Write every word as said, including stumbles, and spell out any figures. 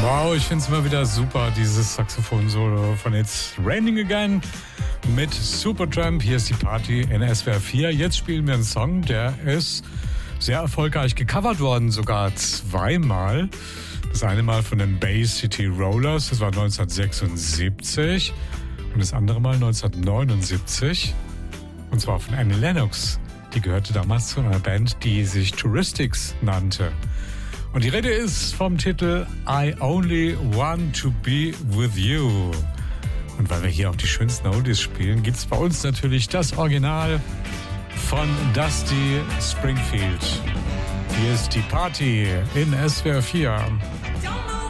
Wow, ich finde es immer wieder super, dieses Saxophon-Solo von It's Raining Again mit Supertramp. Hier ist die Party in S W R vier. Jetzt spielen wir einen Song, der ist sehr erfolgreich gecovert worden, sogar zweimal. Das eine Mal von den Bay City Rollers, das war neunzehnhundertsechsundsiebzig. Und das andere Mal neunzehnhundertneunundsiebzig. Und zwar von Annie Lennox. Die gehörte damals zu einer Band, die sich Touristics nannte. Und die Rede ist vom Titel I Only Want to Be With You. Und weil wir hier auch die schönsten Oldies spielen, gibt es bei uns natürlich das Original von Dusty Springfield. Hier ist die Party in S W R vier.